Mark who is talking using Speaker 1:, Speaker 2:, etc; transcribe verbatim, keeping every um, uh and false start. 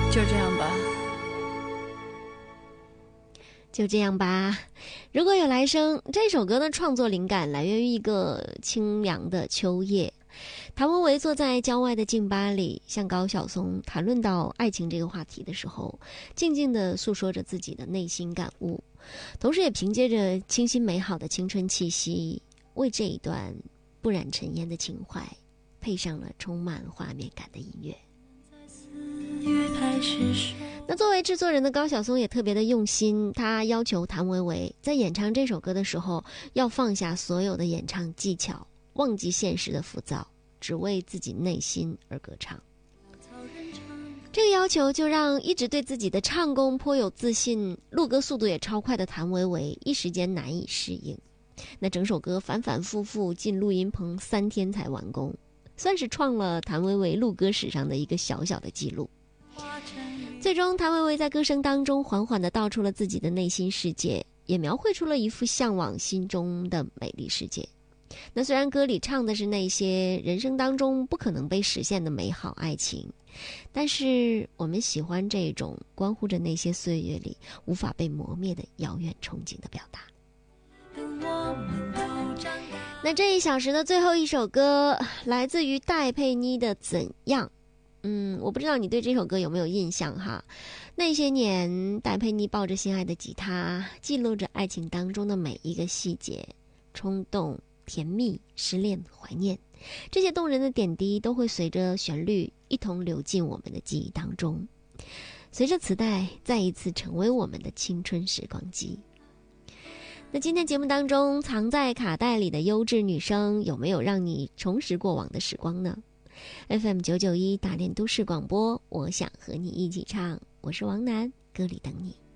Speaker 1: 就这样吧，
Speaker 2: 就这样吧。如果有来生，这首歌的创作灵感来源于一个清凉的秋夜。谭维维坐在郊外的静吧里，向高晓松谈论到爱情这个话题的时候，静静地诉说着自己的内心感悟，同时也凭借着清新美好的青春气息，为这一段不染尘烟的情怀配上了充满画面感的音乐。那作为制作人的高晓松也特别的用心，他要求谭维维在演唱这首歌的时候要放下所有的演唱技巧，忘记现实的浮躁，只为自己内心而歌唱。这个要求就让一直对自己的唱功颇有自信，录歌速度也超快的谭维维一时间难以适应。那整首歌反反复复进录音棚三天才完工，算是创了谭维维录歌史上的一个小小的记录。最终谭维维在歌声当中缓缓地道出了自己的内心世界，也描绘出了一幅向往心中的美丽世界。那虽然歌里唱的是那些人生当中不可能被实现的美好爱情，但是我们喜欢这种关乎着那些岁月里无法被磨灭的遥远憧憬的表达。那这一小时的最后一首歌来自于戴佩妮的《怎样》。嗯，我不知道你对这首歌有没有印象哈？那些年，戴佩妮抱着心爱的吉他，记录着爱情当中的每一个细节，冲动、甜蜜、失恋、怀念，这些动人的点滴都会随着旋律一同流进我们的记忆当中，随着磁带再一次成为我们的青春时光机。那今天节目当中藏在卡带里的优质女声，有没有让你重拾过往的时光呢？ F M 九九一大连都市广播，我想和你一起唱，我是王楠，歌里等你。